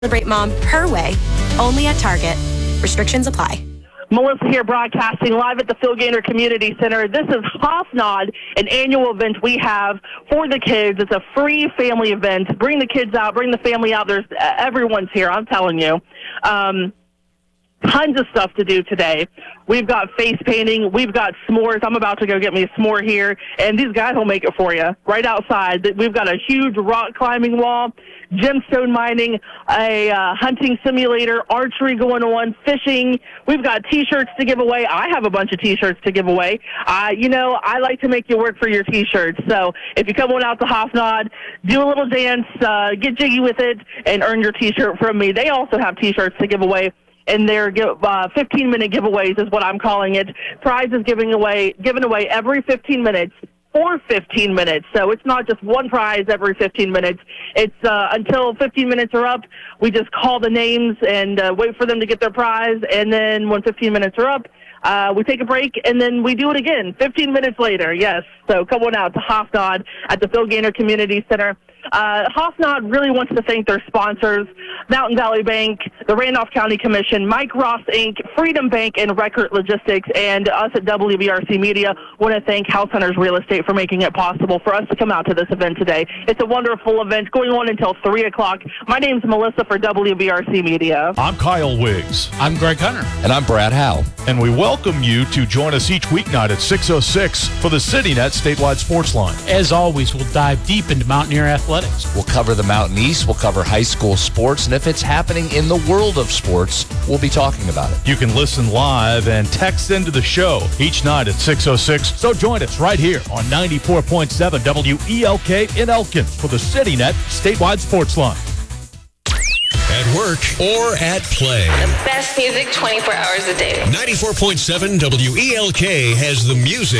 Celebrate Mom her way, only at Target. Restrictions apply. Melissa here, broadcasting live at the Phil Gaynor Community Center. This is Hofnod, an annual event we have for the kids. It's a free family event. Bring the kids out, bring the family out. Everyone's here, I'm telling you. Tons of stuff to do today. We've got face painting. We've got s'mores. I'm about to go get me a s'more here, and these guys will make it for you right outside. We've got a huge rock climbing wall, gemstone mining, a hunting simulator, archery going on, fishing. We've got T-shirts to give away. I have a bunch of T-shirts to give away. I like to make you work for your T-shirts. So if you come on out to Hofnod, do a little dance, get jiggy with it, and earn your T-shirt from me. They also have T-shirts to give away. And their 15-minute giveaways is what I'm calling it. Prizes given away every 15 minutes for 15 minutes. So it's not just one prize every 15 minutes. It's until 15 minutes are up, we just call the names and wait for them to get their prize. And then when 15 minutes are up, we take a break, and then we do it again 15 minutes later. Yes, so come on out to Hofnod at the Phil Gaynor Community Center. Hofnod really wants to thank their sponsors, Mountain Valley Bank, the Randolph County Commission, Mike Ross, Inc., Freedom Bank, and Record Logistics, and us at WBRC Media want to thank House Hunters Real Estate for making it possible for us to come out to this event today. It's a wonderful event going on until 3 o'clock. My name's Melissa for WBRC Media. I'm Kyle Wiggs. I'm Greg Hunter. And I'm Brad Howe. And we welcome you to join us each weeknight at 6:06 for the CityNet Statewide Sports Line. As always, we'll dive deep into Mountaineer athletics. We'll cover the Mountain East, we'll cover high school sports, and if it's happening in the world of sports, we'll be talking about it. You can listen live and text into the show each night at 6:06. So join us right here on 94.7 WELK in Elkin for the CityNet Statewide Sports Line. At work or at play. The best music 24 hours a day. 94.7 WELK has the music